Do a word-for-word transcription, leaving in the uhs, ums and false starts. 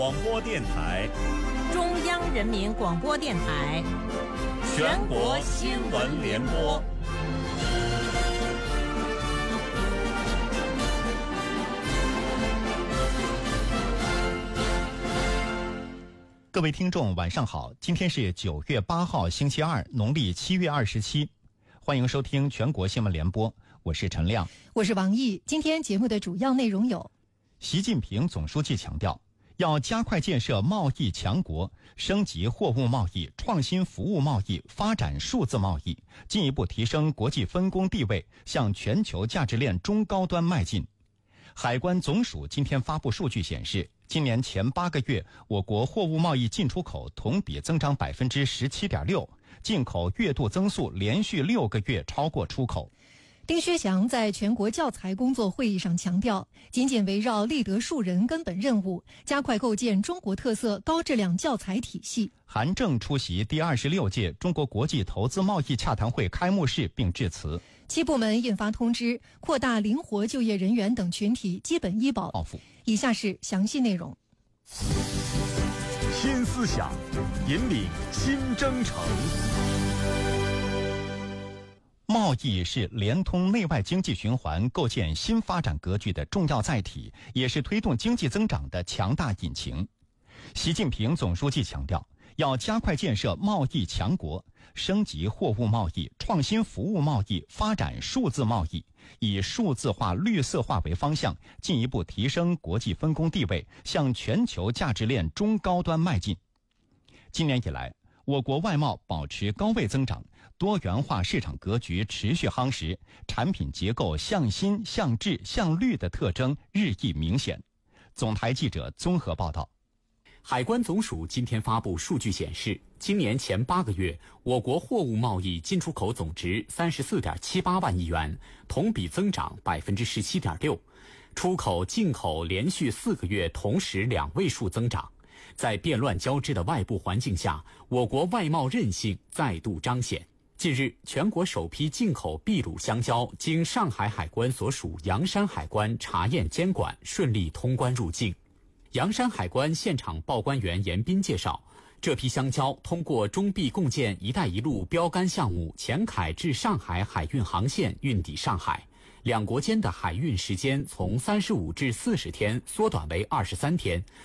广播电台， 中央人民广播电台， 全国新闻联播。 各位听众晚上好，今天是九月八号星期二，农历七月二十七，欢迎收听全国新闻联播，我是陈亮， 我是王毅。今天节目的主要内容有： 习近平总书记强调，要加快建设贸易强国，升级货物贸易、创新服务贸易，发展数字贸易，进一步提升国际分工地位，向全球价值链中高端迈进。海关总署今天发布数据显示，今年前八个月，我国货物贸易进出口同比增长百分之十七点六，进口月度增速连续六个月超过出口。 丁薛祥在全国教材工作会议上强调，紧紧围绕立德树人根本任务，加快构建中国特色高质量教材体系。 韩正出席第二十六届中国国际投资贸易洽谈会开幕式并致辞。 七部门印发通知，扩大灵活就业人员等群体基本医保。以下是详细内容。 新思想，引领新征程。 贸易是联通内外经济循环、构建新发展格局的重要载体，也是推动经济增长的强大引擎。习近平总书记强调，要加快建设贸易强国，升级货物贸易、创新服务贸易，发展数字贸易，以数字化、绿色化为方向，进一步提升国际分工地位，向全球价值链中高端迈进。今年以来，我国外贸保持高位增长，多元化市场格局持续夯实，产品结构向新、向质、向绿的特征日益明显。总台记者综合报道。 海关总署今天发布数据显示，今年前八个月，我国货物贸易进出口总值三十四点七八万亿元，同比增长百分之十七点六，出口、进口连续四个月同时两位数增长。在变乱交织的外部环境下，我国外贸韧性再度彰显。近日，全国首批进口秘鲁香蕉经上海海关所属洋山海关查验监管，顺利通关入境。洋山海关现场报关员严斌介绍，这批香蕉通过中秘共建“一带一路”标杆项目前海至上海海运航线运抵上海，两国间的海运时间从三十五至四十天缩短为二十三天，